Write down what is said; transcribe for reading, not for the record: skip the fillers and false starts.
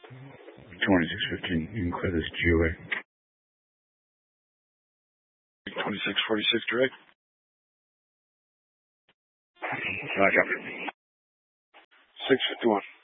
2615, you can clear this GOA. 2646 direct. Roger. 651.